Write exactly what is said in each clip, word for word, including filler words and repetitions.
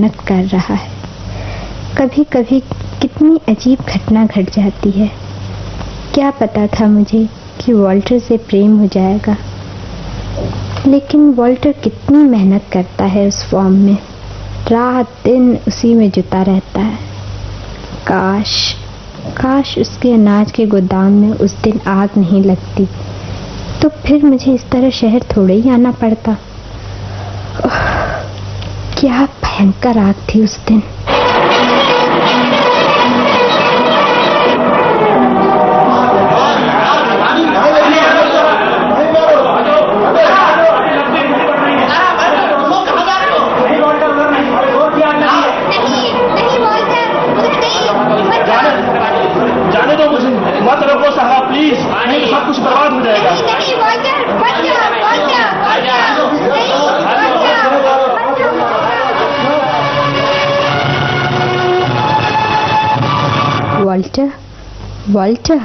मेहनत कर रहा है। कभी कभी कितनी अजीब घटना घट जाती है। क्या पता था मुझे कि वॉल्टर से प्रेम हो जाएगा, लेकिन वॉल्टर कितनी मेहनत करता है उस फॉर्म में, रात दिन उसी में जुटा रहता है। काश काश उसके अनाज के गोदाम में उस दिन आग नहीं लगती, तो फिर मुझे इस तरह शहर थोड़े ही आना पड़ता। क्या भयंकर आग थी उस दिन। Walter, Walter.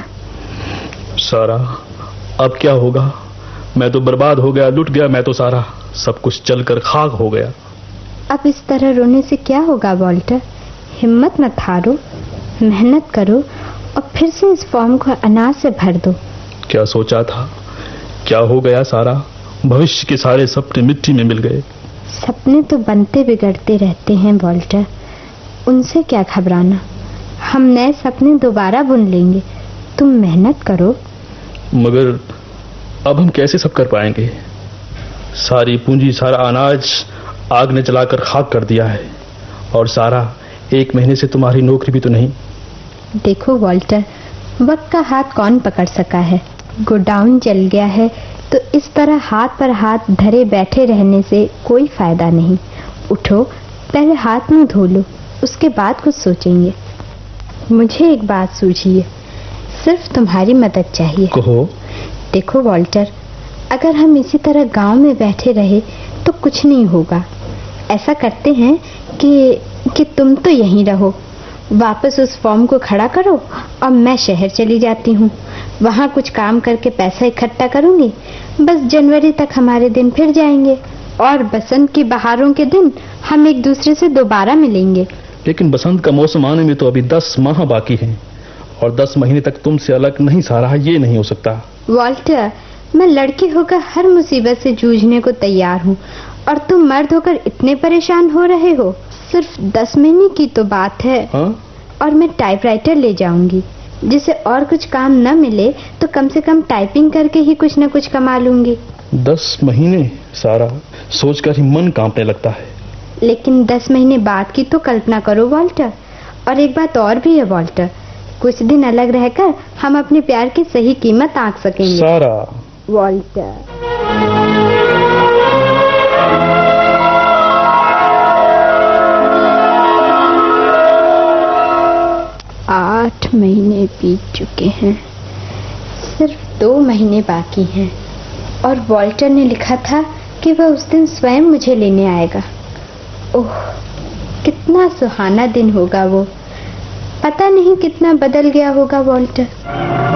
सारा, अब क्या होगा? मैं तो बर्बाद हो गया, लुट गया मैं तो सारा, सब कुछ चलकर खाक हो गया। अब इस तरह रोने से क्या होगा वॉल्टर? हिम्मत मत हारो, मेहनत करो और फिर से इस फॉर्म को अनाज से भर दो। क्या सोचा था, क्या हो गया सारा? भविष्य के सारे सपने मिट्टी में मिल गए। सपने तो बनते बिगड़ते रहते हैं वॉल्टर, उनसे क्या घबराना। हम नए सपने दोबारा बुन लेंगे, तुम मेहनत करो। मगर अब हम कैसे सब कर पाएंगे? सारी पूंजी, सारा अनाज आग ने जलाकर खाक कर दिया है। और सारा, एक महीने से तुम्हारी नौकरी भी तो नहीं। देखो वॉल्टर, वक्त का हाथ कौन पकड़ सका है। गोडाउन जल गया है तो इस तरह हाथ पर हाथ धरे बैठे रहने से कोई फायदा नहीं। उठो, पहले हाथ मुंह धो लो, उसके बाद कुछ सोचेंगे। मुझे एक बात सूझी है, सिर्फ तुम्हारी मदद चाहिए। कहो। देखो वॉल्टर, अगर हम इसी तरह गांव में बैठे रहे तो कुछ नहीं होगा। ऐसा करते हैं कि कि तुम तो यहीं रहो, वापस उस फॉर्म को खड़ा करो और मैं शहर चली जाती हूँ। वहाँ कुछ काम करके पैसा इकट्ठा करूंगी। बस जनवरी तक हमारे दिन फिर जाएंगे और बसंत की बहारों के दिन हम एक दूसरे से दोबारा मिलेंगे। लेकिन बसंत का मौसम आने में तो अभी दस माह बाकी हैं और दस महीने तक तुमसे अलग नहीं सारा, ये नहीं हो सकता। वॉल्टर, मैं लड़की होकर हर मुसीबत से जूझने को तैयार हूँ और तुम मर्द होकर इतने परेशान हो रहे हो। सिर्फ दस महीने की तो बात है। हा? और मैं टाइपराइटर ले जाऊंगी, जिसे और कुछ काम न मिले तो कम से कम टाइपिंग करके ही कुछ न कुछ कमा लूंगी। दस महीने सारा, सोचकर ही मन कांपने लगता है। लेकिन दस महीने बाद की तो कल्पना करो वॉल्टर। और एक बात और भी है वॉल्टर, कुछ दिन अलग रहकर हम अपने प्यार की सही कीमत आंक सकेंगे। सारा। वॉल्टर। आठ महीने बीत चुके हैं, सिर्फ दो महीने बाकी हैं और वॉल्टर ने लिखा था कि वह उस दिन स्वयं मुझे लेने आएगा। ओह, कितना सुहाना दिन होगा वो। पता नहीं कितना बदल गया होगा वॉल्टर।